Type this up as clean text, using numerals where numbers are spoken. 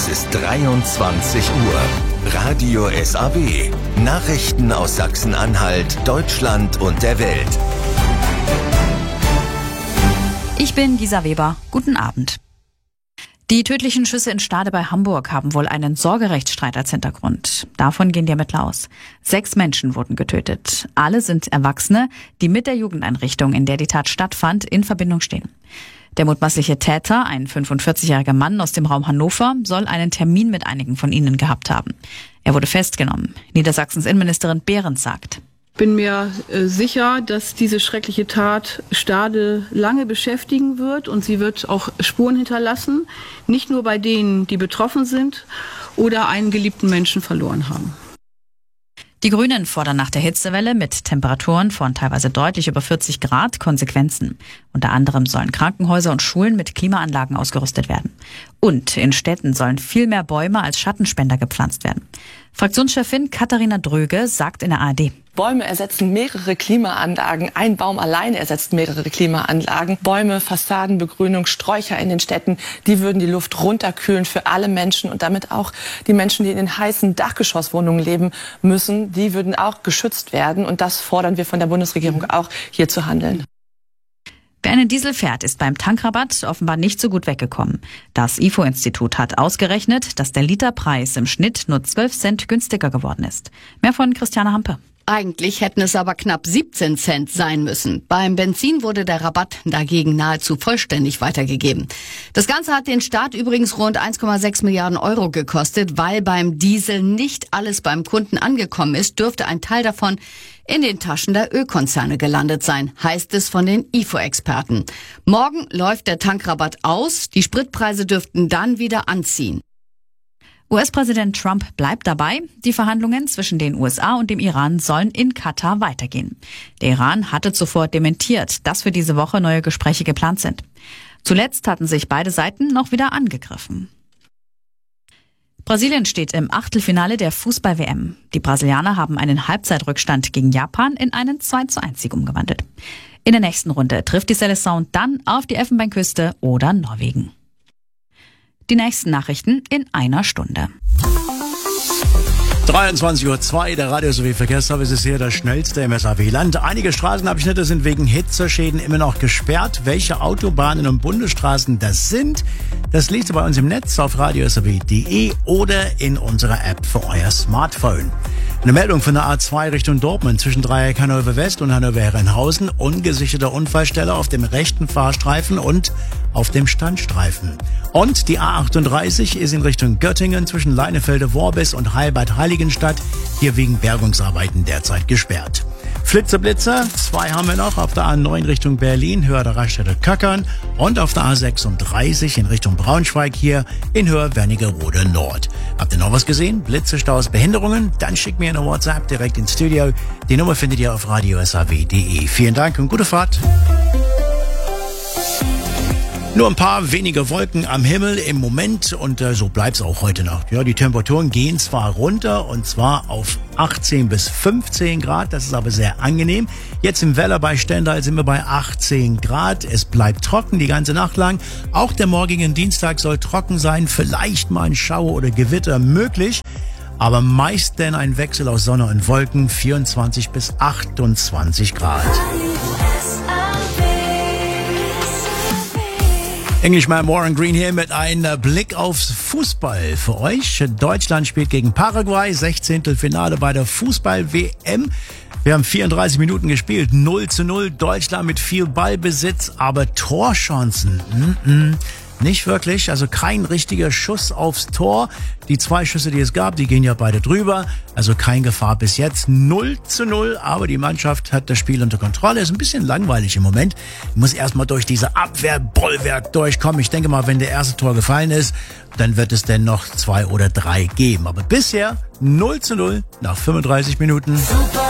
Es ist 23 Uhr. Radio SAW. Nachrichten aus Sachsen-Anhalt, Deutschland und der Welt. Ich bin Gisa Weber. Guten Abend. Die tödlichen Schüsse in Stade bei Hamburg haben wohl einen Sorgerechtsstreit als Hintergrund. Davon gehen die Ermittler aus. 6 Menschen wurden getötet. Alle sind Erwachsene, die mit der Jugendeinrichtung, in der die Tat stattfand, in Verbindung stehen. Der mutmaßliche Täter, ein 45-jähriger Mann aus dem Raum Hannover, soll einen Termin mit einigen von ihnen gehabt haben. Er wurde festgenommen. Niedersachsens Innenministerin Behrens sagt: Ich bin mir sicher, dass diese schreckliche Tat Stade lange beschäftigen wird und sie wird auch Spuren hinterlassen, nicht nur bei denen, die betroffen sind oder einen geliebten Menschen verloren haben. Die Grünen fordern nach der Hitzewelle mit Temperaturen von teilweise deutlich über 40 Grad Konsequenzen. Unter anderem sollen Krankenhäuser und Schulen mit Klimaanlagen ausgerüstet werden. Und in Städten sollen viel mehr Bäume als Schattenspender gepflanzt werden. Fraktionschefin Katharina Dröge sagt in der ARD: Bäume ersetzen mehrere Klimaanlagen. Ein Baum alleine ersetzt mehrere Klimaanlagen. Bäume, Fassadenbegrünung, Sträucher in den Städten, die würden die Luft runterkühlen für alle Menschen und damit auch die Menschen, die in den heißen Dachgeschosswohnungen leben müssen, die würden auch geschützt werden. Und das fordern wir von der Bundesregierung auch, hier zu handeln. Wer einen Diesel fährt, ist beim Tankrabatt offenbar nicht so gut weggekommen. Das IFO-Institut hat ausgerechnet, dass der Literpreis im Schnitt nur 12 Cent günstiger geworden ist. Mehr von Christiane Hampe. Eigentlich hätten es aber knapp 17 Cent sein müssen. Beim Benzin wurde der Rabatt dagegen nahezu vollständig weitergegeben. Das Ganze hat den Staat übrigens rund 1,6 Milliarden Euro gekostet. Weil beim Diesel nicht alles beim Kunden angekommen ist, dürfte ein Teil davon in den Taschen der Ölkonzerne gelandet sein, heißt es von den IFO-Experten. Morgen läuft der Tankrabatt aus. Die Spritpreise dürften dann wieder anziehen. US-Präsident Trump bleibt dabei. Die Verhandlungen zwischen den USA und dem Iran sollen in Katar weitergehen. Der Iran hatte zuvor dementiert, dass für diese Woche neue Gespräche geplant sind. Zuletzt hatten sich beide Seiten noch wieder angegriffen. Brasilien steht im Achtelfinale der Fußball-WM. Die Brasilianer haben einen Halbzeitrückstand gegen Japan in einen 2:1-Sieg umgewandelt. In der nächsten Runde trifft die Seleção dann auf die Elfenbeinküste oder Norwegen. Die nächsten Nachrichten in einer Stunde. 23:02 Uhr, der Radio SAW Verkehrsservice ist hier das schnellste im SAW-Land. Einige Straßenabschnitte sind wegen Hitzeschäden immer noch gesperrt. Welche Autobahnen und Bundesstraßen das sind, das liest ihr bei uns im Netz auf radiosaw.de oder in unserer App für euer Smartphone. Eine Meldung von der A2 Richtung Dortmund zwischen Dreieck Hannover West und Hannover Herrenhausen. Ungesicherter Unfallstelle auf dem rechten Fahrstreifen und auf dem Standstreifen. Und die A38 ist in Richtung Göttingen zwischen Leinefelde-Worbis und Heilbad-Heiligenstadt hier wegen Bergungsarbeiten derzeit gesperrt. Flitzer-Blitzer, 2 haben wir noch auf der A9 Richtung Berlin, Höhe der Raststätte Köckern und auf der A36 in Richtung Braunschweig hier in Höhe Wernigerode Nord. Habt ihr noch was gesehen? Blitze, Staus, Behinderungen? Dann schickt mir eine WhatsApp direkt ins Studio. Die Nummer findet ihr auf radiosaw.de. Vielen Dank und gute Fahrt. Nur ein paar wenige Wolken am Himmel im Moment und so bleibt's auch heute Nacht. Ja, die Temperaturen gehen zwar runter und zwar auf 18 bis 15 Grad, das ist aber sehr angenehm. Jetzt im Weller bei Stendal sind wir bei 18 Grad. Es bleibt trocken die ganze Nacht lang. Auch der morgige Dienstag soll trocken sein, vielleicht mal ein Schauer oder Gewitter möglich. Aber meist denn ein Wechsel aus Sonne und Wolken, 24 bis 28 Grad. Englishman Warren Green hier mit einem Blick aufs Fußball für euch. Deutschland spielt gegen Paraguay, 16. Finale bei der Fußball-WM. Wir haben 34 Minuten gespielt, 0:0. Deutschland mit viel Ballbesitz, aber Torchancen, nicht wirklich, also kein richtiger Schuss aufs Tor. Die 2 Schüsse, die es gab, die gehen ja beide drüber. Also keine Gefahr bis jetzt. 0:0, aber die Mannschaft hat das Spiel unter Kontrolle. Ist ein bisschen langweilig im Moment. Ich muss erstmal durch diese Abwehrbollwerk durchkommen. Ich denke mal, wenn der erste Tor gefallen ist, dann wird es denn noch 2 oder 3 geben. Aber bisher 0:0 nach 35 Minuten.